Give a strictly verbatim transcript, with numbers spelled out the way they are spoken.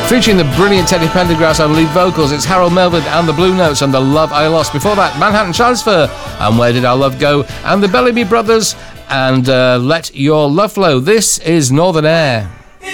Featuring the brilliant Teddy Pendergrass on lead vocals, it's Harold Melvin and the Blue Notes and The Love I Lost. Before that, Manhattan Transfer and Where Did Our Love Go? And the Bellamy Brothers and uh, Let Your Love Flow. This is Northern Air.